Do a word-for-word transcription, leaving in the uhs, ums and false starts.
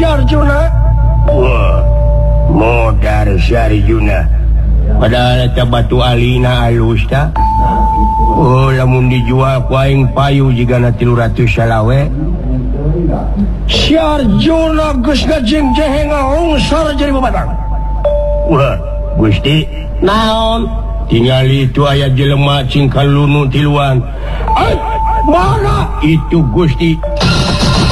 Arjuna modar Arjuna padahal batu alina alusta oh lamun dijual kuaing payu jika na tilu ratus salawe si Arjuna geus ngajeng jeheng ngaungsar jadi babatang wah Gusti naon tingali itu aya jelema cingkal lunu tiluan eh mana itu Gusti